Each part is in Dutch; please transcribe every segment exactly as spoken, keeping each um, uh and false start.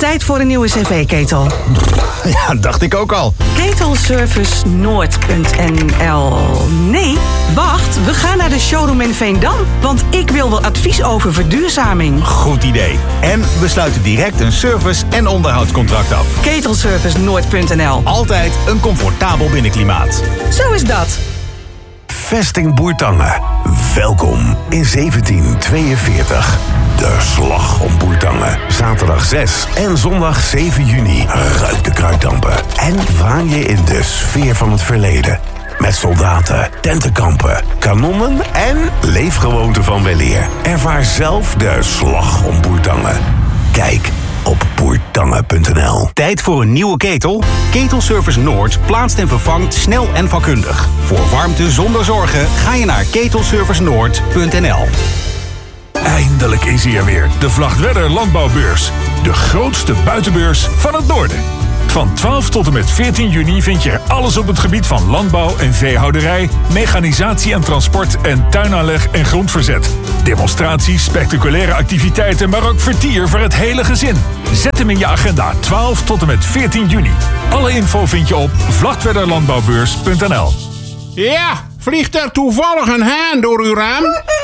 Tijd voor een nieuwe cv-ketel. Ja, dacht ik ook al. Ketelservice Noord punt n l. Nee, wacht, we gaan naar de showroom in Veendam. Want ik wil wel advies over verduurzaming. Goed idee. En we sluiten direct een service- en onderhoudscontract af. Ketelservice Noord punt n l. Altijd een comfortabel binnenklimaat. Zo is dat. Vesting Bourtange. Welkom in zeventien tweeënveertig. De Slag om Bourtange. Zaterdag zes en zondag zeven juni. Ruik de kruiddampen. En waan je in de sfeer van het verleden. Met soldaten, tentenkampen, kanonnen en leefgewoonten van weleer. Ervaar zelf de Slag om Bourtange. Kijk op bourtange punt n l. Tijd voor een nieuwe ketel? Ketelservice Noord plaatst en vervangt snel en vakkundig. Voor warmte zonder zorgen ga je naar ketelservice noord punt n l. Eindelijk is hij er weer, de Vlagtwedder Landbouwbeurs. De grootste buitenbeurs van het noorden. Van twaalf tot en met veertien juni vind je er alles op het gebied van landbouw en veehouderij, mechanisatie en transport en tuinaanleg en grondverzet. Demonstraties, spectaculaire activiteiten, maar ook vertier voor het hele gezin. Zet hem in je agenda, twaalf tot en met veertien juni. Alle info vind je op vlagtwedder landbouwbeurs punt n l. Ja, vliegt er toevallig een haan door uw raam?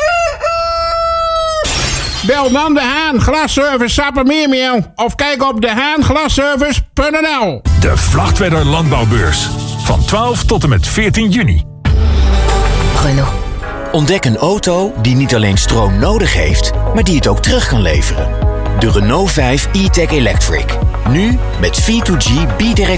Bel dan de Haan Glasservice Sappemeermeel of kijk op de haan glasservice punt n l. De Vlagtwedder Landbouwbeurs. Van twaalf tot en met veertien juni. Renault. Ontdek een auto die niet alleen stroom nodig heeft, maar die het ook terug kan leveren. De Renault vijf e-tech Electric. Nu met V twee G bidirect